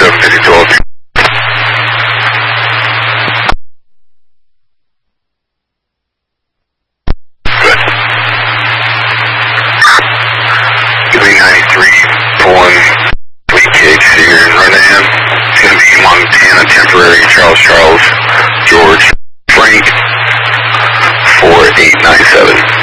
752. Good. Give me 93, pulling VTH here in Renan. It's going to be Montana temporary, Charles, George, Frank, 4897.